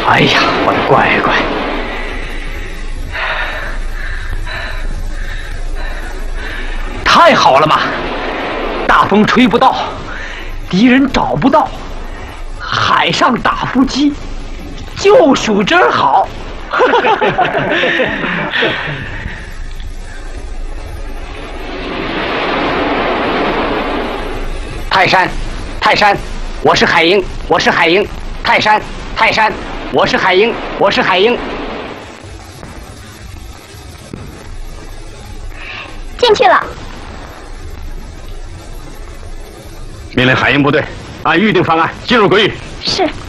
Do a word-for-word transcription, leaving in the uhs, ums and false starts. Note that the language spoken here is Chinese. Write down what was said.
哎呀，我的乖乖！太好了嘛！大风吹不到，敌人找不到，海上打伏击，就属真好。泰山，泰山，我是海鹰，我是海鹰。泰山，泰山，我是海鹰，我是海鹰。 进去了。 命令海鹰部队按预定方案进入鬼域。 是。